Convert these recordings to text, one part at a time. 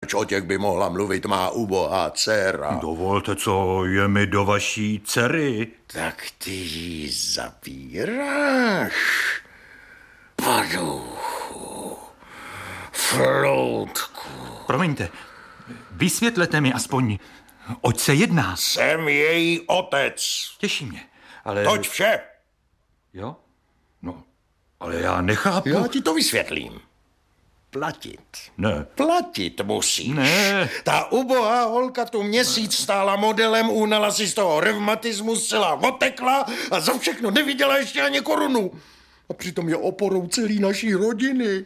Neboť o těch by mohla mluvit má ubohá dcera. Dovolte, co je mi do vaší dcery. Tak ty ji zapíráš, padouchu, floutku. Promiňte, vysvětlete mi aspoň, oč se jedná. Jsem její otec. Těší mě, ale... Toť vše. Jo? No, ale já nechápu. Já ti to vysvětlím. Platit. Ne. Platit musíš. Ne. Ta ubohá holka tu měsíc stála modelem, uhnala si z toho revmatismu, zcela otekla a za všechno neviděla ještě ani korunu. A přitom je oporou celý naší rodiny.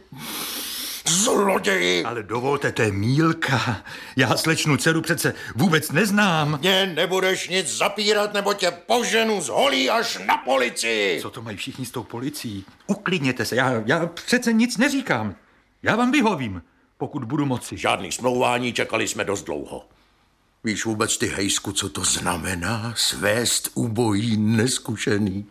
Zloději. Ale dovolte, to je mýlka. Já slečnu dceru přece vůbec neznám. Mě nebudeš nic zapírat, nebo tě poženu z holí až na policii. Co to mají všichni s tou policií? Uklidněte se, já přece nic neříkám. Já vám vyhovím, pokud budu moci. Žádný smlouvání, čekali jsme dost dlouho. Víš vůbec, ty hejsku, co to znamená svést ubojí neskušený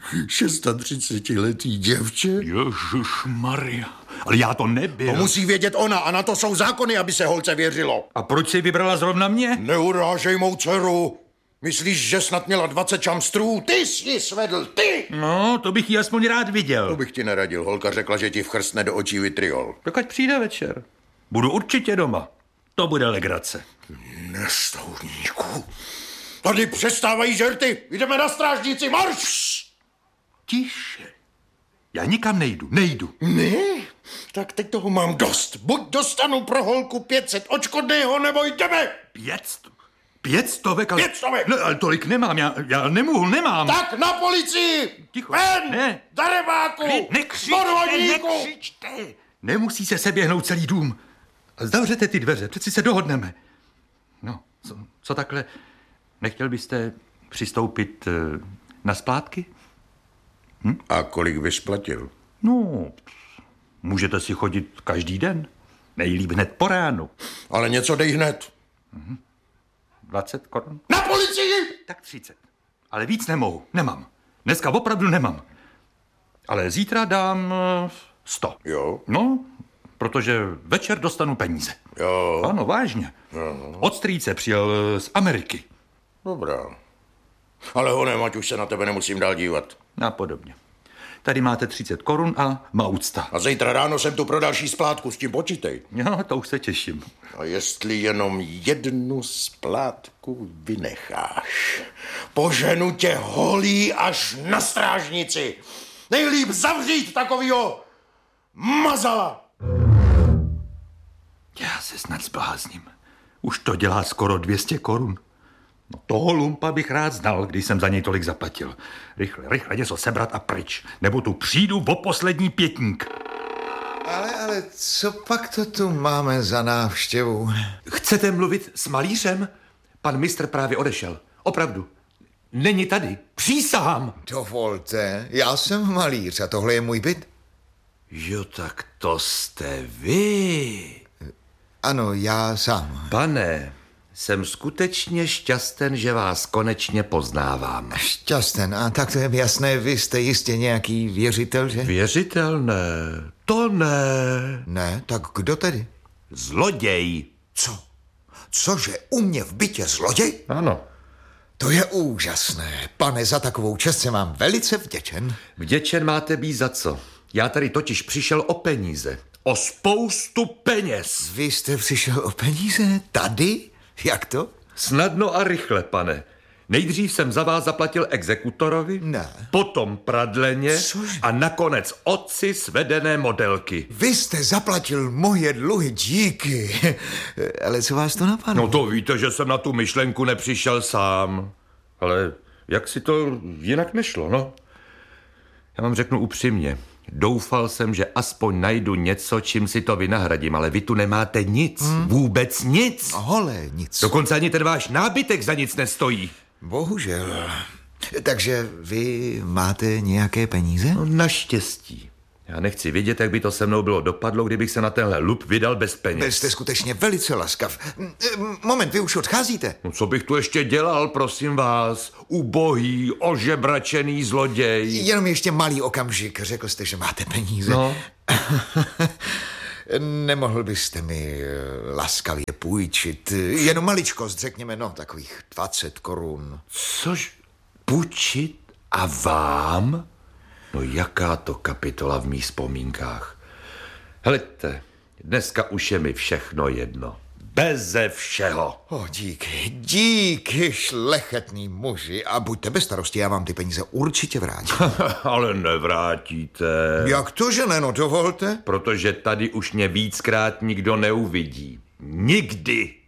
36letý děvče? Ježišmarja, ale já to nebyl. To musí vědět ona a na to jsou zákony, aby se holce věřilo. A proč si vybrala zrovna mě? Neurážej mou dceru. Myslíš, že snad měla 20 čamstrů? Ty jsi ji svedl, ty! No, to bych ji aspoň rád viděl. To bych ti neradil. Holka řekla, že ti vchrstne do očí vitriol. Tak ať přijde večer. Budu určitě doma. To bude legrace. Nestoudníku. Tady přestávají žerty. Jdeme na strážnici, marš! Tiše. Já nikam nejdu. Ne? Tak teď toho mám dost. Buď dostanu pro holku 500 odškodného, nebo jdeme. 500, ale... 500? No, ale tolik nemám, já nemám. Tak na policii! Ticho. Ven! Ne. Darebáku! Nekřičte! Nemusí se běhnout celý dům. Zavřete ty dveře, přeci se dohodneme. No, co takhle? Nechtěl byste přistoupit na splátky? A kolik bys platil? No, můžete si chodit každý den. Nejlíp hned po ránu. Ale něco dej hned. 20 korun? Na policii! Tak 30. Ale víc nemám. Dneska opravdu nemám. Ale zítra dám 100. Jo? No, protože večer dostanu peníze. Jo. Ano, vážně. Jo. Od strýce přijel z Ameriky. Dobrá. Ale honem, ať už se na tebe nemusím dál dívat. A podobně. Tady máte 30 korun a má úcta. A zítra ráno jsem tu pro další splátku, s tím počítej. Jo, to už se těším. A jestli jenom jednu splátku vynecháš, poženu tě holí až na strážnici. Nejlíp zavřít takovýho mazala. Já se snad zblázním. Už to dělá skoro 200 korun. No toho lumpa bych rád znal, když jsem za něj tolik zaplatil. Rychle něco sebrat a pryč. Nebo tu přijdu o poslední pětník. Ale co pak to tu máme za návštěvu? Chcete mluvit s malířem? Pan mistr právě odešel. Opravdu. Není tady. Přísahám. Dovolte, já jsem malíř a tohle je můj byt. Jo, tak to jste vy. Ano, já sám. Pane, jsem skutečně šťasten, že vás konečně poznávám. Šťasten, a tak to je jasné, vy jste jistě nějaký věřitel, že? Věřitel ne, to ne. Ne, tak kdo tedy? Zloděj. Co? Cože, u mě v bytě zloděj? Ano. To je úžasné. Pane, za takovou čest jsem vám velice vděčen. Vděčen máte být za co? Já tady totiž přišel o peníze. O spoustu peněz. Vy jste přišel o peníze? Tady? Jak to? Snadno a rychle, pane. Nejdřív jsem za vás zaplatil exekutorovi, Ne. potom pradleně. Cože? A nakonec otci svedené modelky. Vy jste zaplatil moje dluhy, díky. Ale co vás to napadlo? No to víte, že jsem na tu myšlenku nepřišel sám. Ale jak si to jinak nešlo, no? Já vám řeknu upřímně. Doufal jsem, že aspoň najdu něco, čím si to vynahradím, ale vy tu nemáte nic. Vůbec nic. Holé, nic. Dokonce ani ten váš nábytek za nic nestojí. Bohužel. Takže vy máte nějaké peníze? No, naštěstí. Já nechci vidět, jak by to se mnou bylo dopadlo, kdybych se na tenhle lup vydal bez peněz. Jste skutečně velice laskav. Moment, vy už odcházíte? No, co bych tu ještě dělal, prosím vás? Ubohý, ožebračený zloděj. Jenom ještě malý okamžik. Řekl jste, že máte peníze. No. Nemohl byste mi laskavě půjčit, jenom maličkost, řekněme, takových 20 korun. Což půjčit a vám? No jaká to kapitola v mých vzpomínkách. Hleďte, dneska už je mi všechno jedno. Beze všeho. Díky, šlechetný muži. A buďte bez starosti, já vám ty peníze určitě vrátím. Ale nevrátíte. Jak to, že ne? No dovolte. Protože tady už mě víckrát nikdo neuvidí. Nikdy.